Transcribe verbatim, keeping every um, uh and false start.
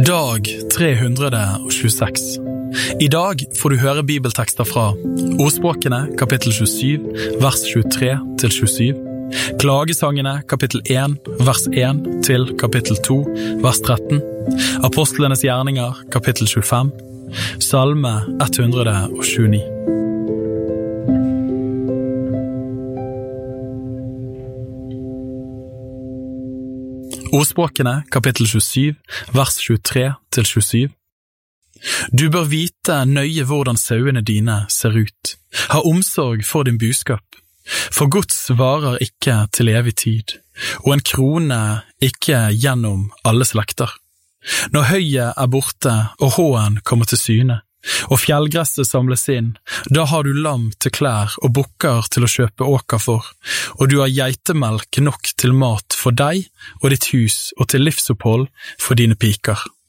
Dag tre hundre tjueseks. I dag får du høre bibeltekster fra Ordspråkene, kapittel tjuesju, vers tjuetre til tjuesju, Klagesangene, kapittel én, vers én til kapittel to, vers tretten, Apostlenes gjerninger, kapittel tjuefem, Salme ett hundre tjueni. Ordspråkene, kapittel tjuesju, vers tjuetre til tjuesju. Du bør vite nøye hvordan sauene dine ser ut. Ha omsorg for din buskap. For gods varer ikke til evig tid, og en krone ikke gjennom alle slekter. Når høyet er borte og håen kommer til syne, og fjellgresset samles inn, da har du lam til klær og bukker til å kjøpe åker for, og du har geitemelk nok til mat for deg og ditt hus og til livsopphold for dine piker.